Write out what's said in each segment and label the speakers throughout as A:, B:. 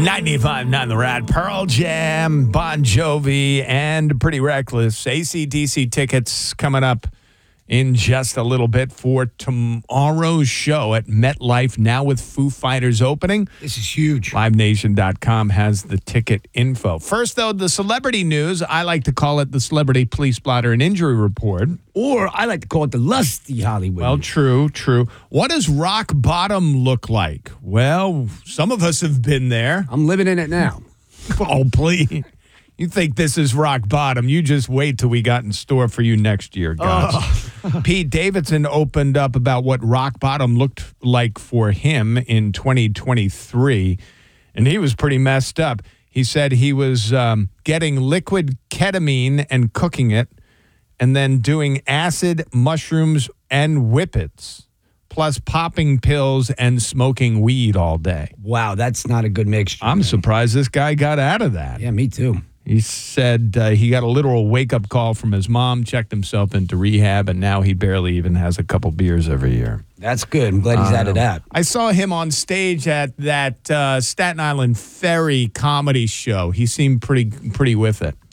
A: 95.9 The Rat, Pearl Jam, Bon Jovi, and Pretty Reckless. AC/DC tickets coming up in just a little bit for tomorrow's show at MetLife, now with Foo Fighters opening.
B: This is huge.
A: LiveNation.com has the ticket info. First, though, the celebrity news. I like to call it the Celebrity Police Blotter and Injury Report.
B: Or I like to call it the lusty Hollywood.
A: Well, true. What does rock bottom look like? Well, some of us have been there.
B: I'm living in it now.
A: Oh, please. You think this is rock bottom. You just wait till we got in store for you next year, guys. Pete Davidson opened up about what rock bottom looked like for him in 2023, and he was pretty messed up. He said he was getting liquid ketamine and cooking it, and then doing acid, mushrooms, and whippets, plus popping pills and smoking weed all day.
B: Wow, that's not a good mixture.
A: I'm surprised this guy got out of that.
B: Yeah, me too.
A: He said he got a literal wake-up call from his mom, checked himself into rehab, and now he barely even has a couple beers every year.
B: That's good. I'm glad he's out of that.
A: I saw him on stage at that Staten Island Ferry comedy show. He seemed pretty with it.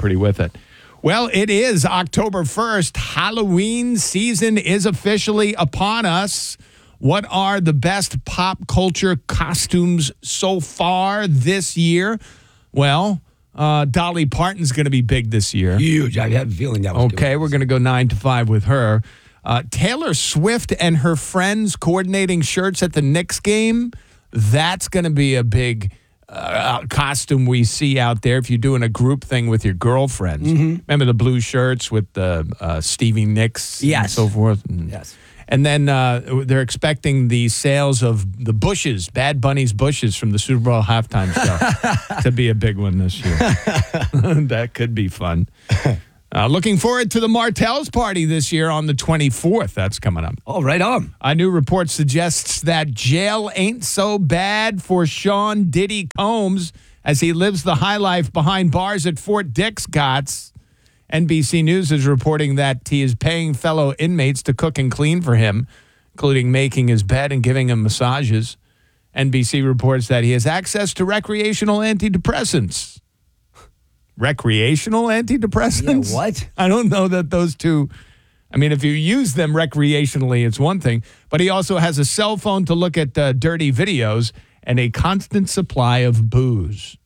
A: Well, it is October 1st. Halloween season is officially upon us. What are the best pop culture costumes so far this year? Well, Dolly Parton's going to be big this year.
B: Huge. I have a feeling that was
A: Okay, we're going to go 9 to 5 with her. Taylor Swift and her friends coordinating shirts at the Knicks game. That's going to be a big costume we see out there if you're doing a group thing with your girlfriends. Mm-hmm. Remember the blue shirts with the Stevie Nicks and so forth?
B: Yes.
A: And then they're expecting the sales of the Bushes, Bad Bunny's Bushes from the Super Bowl halftime show to be a big one this year. That could be fun. Looking forward to the Martell's party this year on the 24th. That's coming up.
B: Oh, right on.
A: A new report suggests that jail ain't so bad for Sean Diddy Combs as he lives the high life behind bars at Fort Dix Gots. NBC News is reporting that he is paying fellow inmates to cook and clean for him, including making his bed and giving him massages. NBC reports that he has access to recreational antidepressants. Recreational antidepressants?
B: Yeah, what?
A: I don't know that those two... I mean, if you use them recreationally, it's one thing. But he also has a cell phone to look at dirty videos and a constant supply of booze.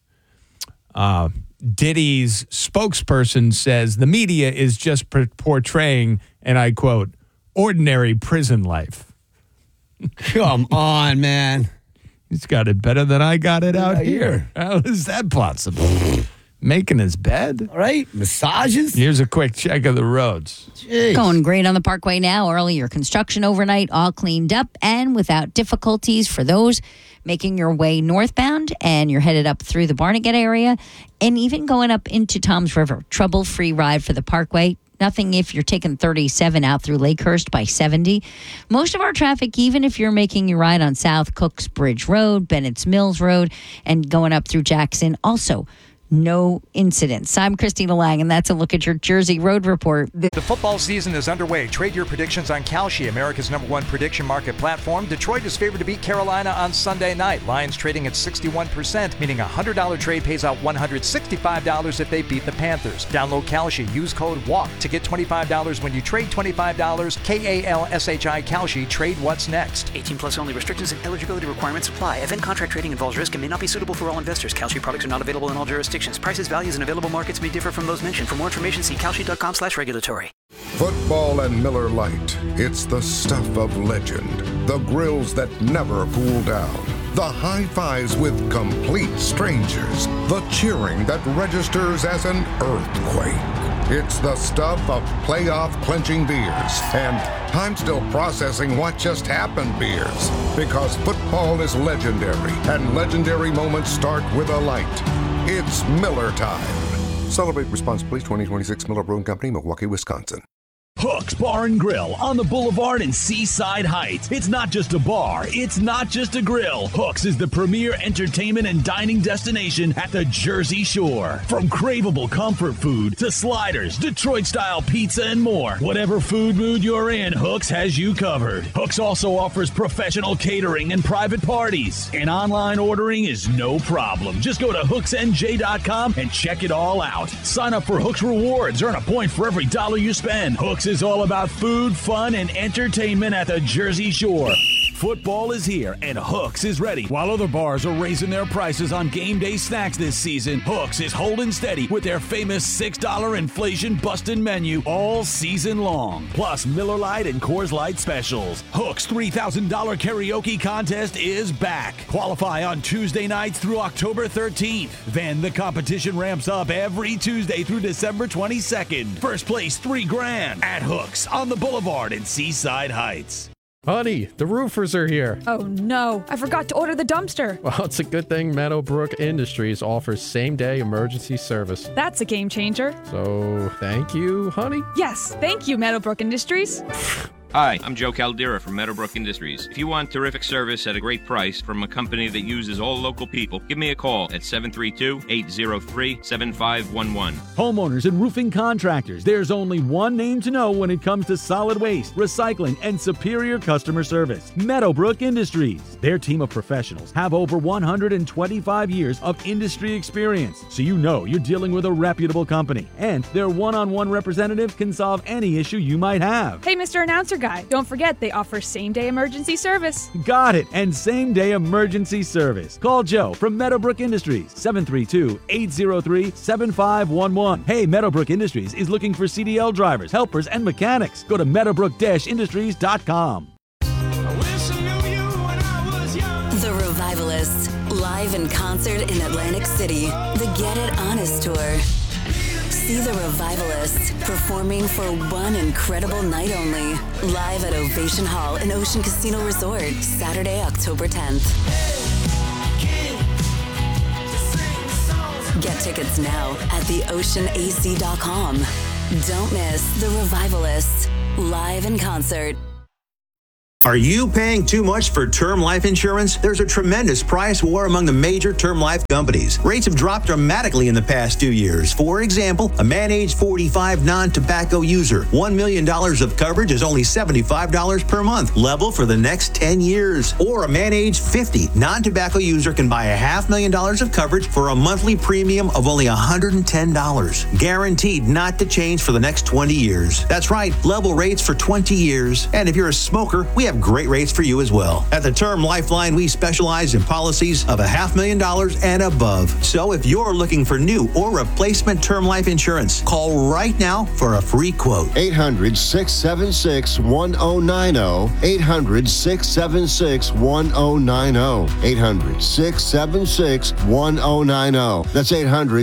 A: Diddy's spokesperson says the media is just portraying, and I quote, ordinary prison life.
B: Come on, man.
A: He's got it better than I got it out here. How is that possible? Making his bed?
B: All right. Massages?
A: Here's a quick check of the roads.
B: Jeez.
C: Going great on the Parkway now. Earlier construction overnight, all cleaned up and without difficulties for those making your way northbound, and you're headed up through the Barnegat area and even going up into Toms River. Trouble-free ride for the Parkway. Nothing if you're taking 37 out through Lakehurst by 70. Most of our traffic, even if you're making your ride on South Cooks Bridge Road, Bennett's Mills Road, and going up through Jackson, also no incidents. I'm Christina Lang, and that's a look at your Jersey Road Report.
D: The football season is underway. Trade your predictions on Kalshi, America's #1 prediction market platform. Detroit is favored to beat Carolina on Sunday night. Lions trading at 61%, meaning a $100 trade pays out $165 if they beat the Panthers. Download Kalshi. Use code WALK to get $25 when you trade $25. KALSHI Kalshi. Trade what's next.
E: 18 plus only. Restrictions and eligibility requirements apply. Event contract trading involves risk and may not be suitable for all investors. Kalshi products are not available in all jurisdictions. Prices, values, and available markets may differ from those mentioned. For more information, see kalshi.com/regulatory.
F: Football and Miller Lite. It's the stuff of legend. The grills that never cool down. The high fives with complete strangers. The cheering that registers as an earthquake. It's the stuff of playoff clinching beers and I'm still processing what just happened beers. Because football is legendary and legendary moments start with a light. It's Miller time. Celebrate responsibly. 2026 Miller Brewing Company, Milwaukee, Wisconsin.
G: Hooks Bar and Grill on the Boulevard in Seaside Heights. It's not just a bar, it's not just a grill. Hooks is the premier entertainment and dining destination at the Jersey Shore. From craveable comfort food to sliders, Detroit-style pizza, and more. Whatever food mood you're in, Hooks has you covered. Hooks also offers professional catering and private parties. And online ordering is no problem. Just go to hooksnj.com and check it all out. Sign up for Hooks Rewards. Earn a point for every dollar you spend. Hooks is all about food, fun, and entertainment at the Jersey Shore. Football is here, and Hooks is ready. While other bars are raising their prices on game day snacks this season, Hooks is holding steady with their famous $6 inflation-busting menu all season long. Plus Miller Lite and Coors Light specials. Hooks' $3,000 karaoke contest is back. Qualify on Tuesday nights through October 13th. Then the competition ramps up every Tuesday through December 22nd. First place $3,000 at Hooks on the Boulevard in Seaside Heights.
H: Honey, the roofers are here.
I: Oh no, I forgot to order the dumpster.
H: Well, it's a good thing Meadowbrook Industries offers same-day emergency service.
I: That's a game changer.
H: So, thank you, honey?
I: Yes, thank you, Meadowbrook Industries.
J: Hi, I'm Joe Caldera from Meadowbrook Industries. If you want terrific service at a great price from a company that uses all local people, give me a call at 732-803-7511.
G: Homeowners and roofing contractors, there's only one name to know when it comes to solid waste, recycling, and superior customer service. Meadowbrook Industries. Their team of professionals have over 125 years of industry experience, so you know you're dealing with a reputable company. And their one-on-one representative can solve any issue you might have.
I: Hey, Mr. Announcer Guy, don't forget they offer same-day emergency service.
G: Got it, and same-day emergency service. Call Joe from Meadowbrook Industries, 732-803-7511. Hey, Meadowbrook Industries is looking for CDL drivers, helpers, and mechanics. Go to meadowbrook-industries.com.
K: The Revivalists, live in concert in Atlantic City. The Get It Honest Tour. See the Revivalists performing for one incredible night only. Live at Ovation Hall in Ocean Casino Resort, Saturday, October 10th. Get tickets now at theoceanac.com. Don't miss the Revivalists, live in concert.
L: Are you paying too much for term life insurance? There's a tremendous price war among the major term life companies. Rates have dropped dramatically in the past 2 years. For example, a man age 45 non-tobacco user, $1 million of coverage is only $75 per month, level for the next 10 years. Or a man age 50 non-tobacco user can buy $500,000 of coverage for a monthly premium of only $110, guaranteed not to change for the next 20 years. That's right, level rates for 20 years. And if you're a smoker, we have great rates for you as well. At the Term Lifeline, we specialize in policies of $500,000 and above. So if you're looking for new or replacement term life insurance, call right now for a free quote.
M: 800-676-1090. 800-676-1090. 800-676-1090. That's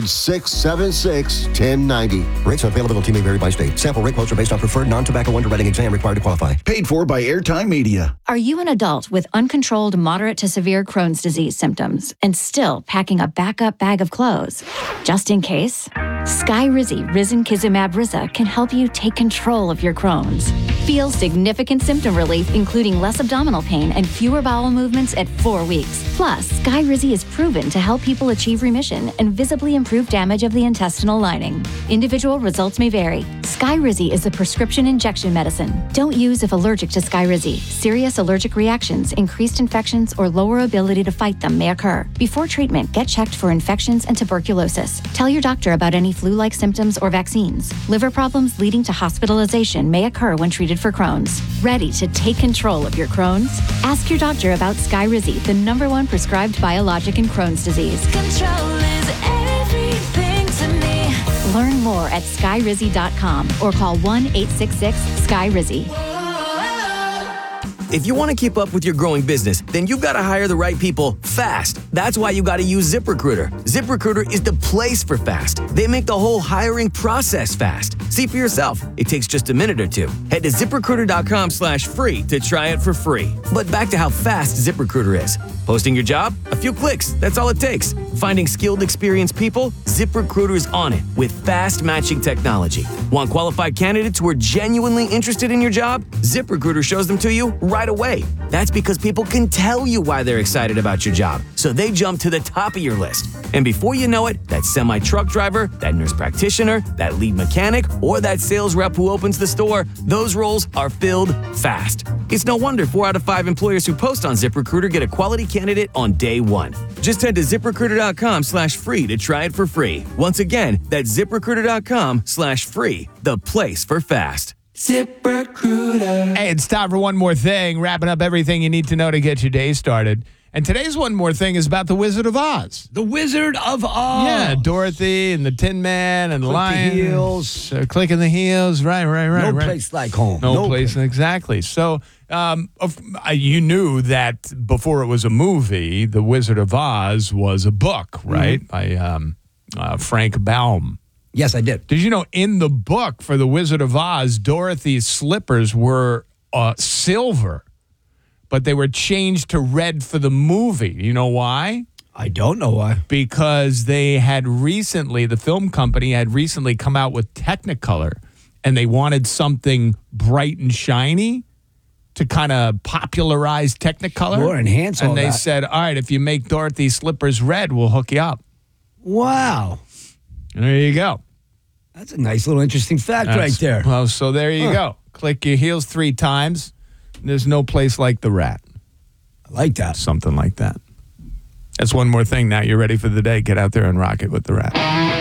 M: 800-676-1090.
N: Rates and availability may vary by state. Sample rate quotes are based on preferred non-tobacco underwriting exam required to qualify.
O: Paid for by Airtime Media.
P: Are you an adult with uncontrolled moderate to severe Crohn's disease symptoms and still packing a backup bag of clothes? Just in case, Skyrizi Risankizumab Riza can help you take control of your Crohn's. Feel significant symptom relief, including less abdominal pain and fewer bowel movements at 4 weeks. Plus, Skyrizi is proven to help people achieve remission and visibly improve damage of the intestinal lining. Individual results may vary. Skyrizi is a prescription injection medicine. Don't use if allergic to Skyrizi. Serious allergic reactions, increased infections, or lower ability to fight them may occur. Before treatment, get checked for infections and tuberculosis. Tell your doctor about any flu-like symptoms or vaccines. Liver problems leading to hospitalization may occur when treated for Crohn's. Ready to take control of your Crohn's? Ask your doctor about Skyrizi, the #1 prescribed biologic in Crohn's disease.
K: Control is everything to me.
P: Learn more at skyrizi.com or call 1-866-SKYRIZI.
O: If you want to keep up with your growing business, then you've got to hire the right people fast. That's why you got to use ZipRecruiter. ZipRecruiter is the place for fast. They make the whole hiring process fast. See for yourself. It takes just a minute or two. Head to ZipRecruiter.com/free to try it for free. But back to how fast ZipRecruiter is. Posting your job? A few clicks. That's all it takes. Finding skilled, experienced people? ZipRecruiter is on it with fast matching technology. Want qualified candidates who are genuinely interested in your job? ZipRecruiter shows them to you right away. That's because people can tell you why they're excited about your job, so they jump to the top of your list. And before you know it, that semi-truck driver, that nurse practitioner, that lead mechanic, or that sales rep who opens the store, those roles are filled fast. It's no wonder 4 out of 5 employers who post on ZipRecruiter get a quality candidate on day one. Just head to ZipRecruiter.com/free to try it for free. Once again, that's ZipRecruiter.com/free, the place for fast.
A: ZipRecruiter. Hey, it's time for one more thing, wrapping up everything you need to know to get your day started. And today's one more thing is about the Wizard of Oz.
B: The Wizard of Oz.
A: Yeah, Dorothy and the Tin Man and the Lion.
B: The heels.
A: Clicking the heels. Right.
B: No place like home.
A: No place. Exactly. So you knew that before it was a movie, The Wizard of Oz was a book, right? By Frank Baum.
B: Yes, I did.
A: Did you know in the book for The Wizard of Oz, Dorothy's slippers were silver, but they were changed to red for the movie? You know why?
B: I don't know why.
A: Because they had recently, the film company had recently come out with Technicolor, and they wanted something bright and shiny to kind of popularize Technicolor.
B: Or enhance all
A: And they
B: that.
A: said, all right, if you make Dorothy's slippers red, we'll hook you up.
B: Wow.
A: And there you go.
B: That's a nice little interesting fact right there.
A: Well, so there you go. Click your heels 3 times. There's no place like the rat.
B: I like that.
A: Something like that. That's one more thing now. You're ready for the day. Get out there and rock it with the rat.